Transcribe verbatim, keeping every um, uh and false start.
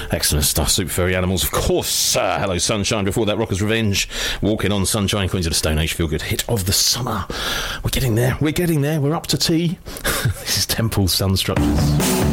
Excellent stuff. Super Furry Animals, of course. Uh, Hello Sunshine. Before that, Rockers Revenge. Walking on Sunshine. Queens of the Stone Age. Feel good hit of the summer. We're getting there. We're getting there. We're up to tea. This is Temple Sun Structures.